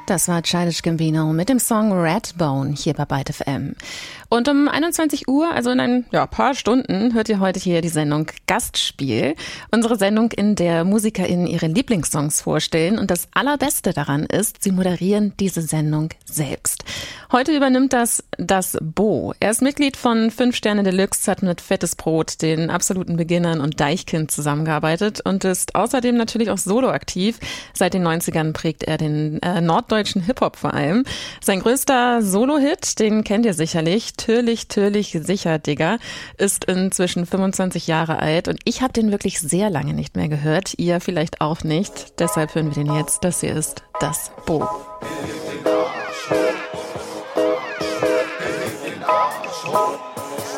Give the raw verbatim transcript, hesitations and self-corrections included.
Das war Childish Gambino mit dem Song Redbone hier bei Byte F M. Und um einundzwanzig Uhr, also in ein ja, paar Stunden, hört ihr heute hier die Sendung Gastspiel. Unsere Sendung, in der MusikerInnen ihre Lieblingssongs vorstellen. Und das Allerbeste daran ist, sie moderieren diese Sendung selbst. Heute übernimmt das das Bo. Er ist Mitglied von fünf Sterne Deluxe, hat mit Fettes Brot, den absoluten Beginnern und Deichkind zusammengearbeitet und ist außerdem natürlich auch solo aktiv. Seit den neunzigern prägt er den äh, norddeutschen Hip-Hop vor allem. Sein größter Solo-Hit, den kennt ihr sicherlich, Türlich, Türlich, sicher, Digga, ist inzwischen fünfundzwanzig Jahre alt und ich habe den wirklich sehr lange nicht mehr gehört. Ihr vielleicht auch nicht. Deshalb hören wir den jetzt. Das hier ist das Bo.